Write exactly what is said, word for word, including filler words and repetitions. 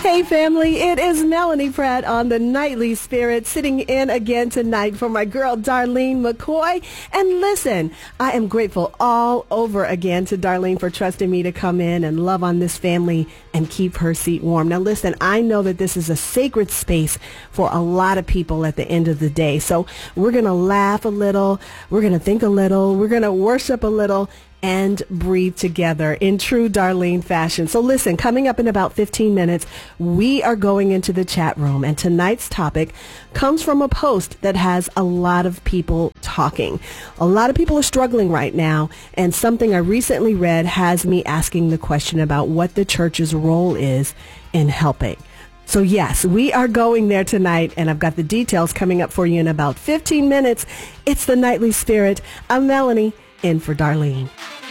Hey family, it is Melanie Pratt on the Nightly Spirit, sitting in again tonight for my girl Darlene McCoy. And listen, I am grateful all over again to Darlene for trusting me to come in and love on this family and keep her seat warm. Now listen, I know that this is a sacred space for a lot of people at the end of the day. So we're going to laugh a little, we're going to think a little, we're going to worship a little, and breathe together in true Darlene fashion. So listen, coming up in about fifteen minutes, we are going into the chat room, and tonight's topic comes from a post that has a lot of people talking. A lot of people are struggling right now, and something I recently read has me asking the question about what the church's role is in helping. So yes, we are going there tonight, and I've got the details coming up for you in about fifteen minutes. It's the Nightly Spirit. I'm Melanie, in for Darlene.